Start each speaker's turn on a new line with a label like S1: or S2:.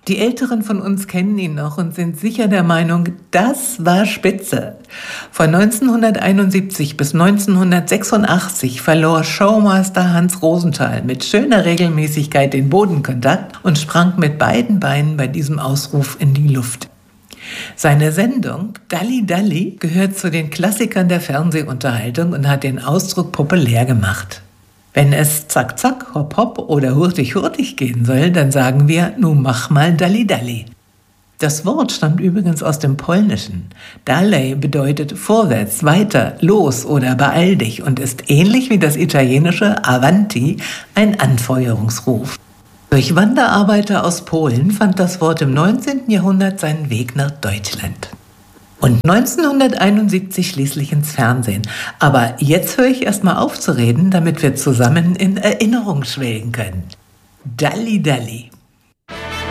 S1: Die Älteren von uns kennen ihn noch und sind sicher der Meinung, das war spitze. Von 1971 bis 1986 verlor Showmaster Hans Rosenthal mit schöner Regelmäßigkeit den Bodenkontakt und sprang mit beiden Beinen bei diesem Ausruf in die Luft. Seine Sendung Dalli Dalli gehört zu den Klassikern der Fernsehunterhaltung und hat den Ausdruck populär gemacht. Wenn es zack zack, hopp hopp oder hurtig hurtig gehen soll, dann sagen wir, nu mach mal Dalli Dalli. Das Wort stammt übrigens aus dem Polnischen. Dalej bedeutet vorwärts, weiter, los oder beeil dich und ist ähnlich wie das italienische Avanti ein Anfeuerungsruf. Durch Wanderarbeiter aus Polen fand das Wort im 19. Jahrhundert seinen Weg nach Deutschland. Und 1971 schließlich ins Fernsehen. Aber jetzt höre ich erstmal auf zu reden, damit wir zusammen in Erinnerung schwelgen können. Dalli Dalli.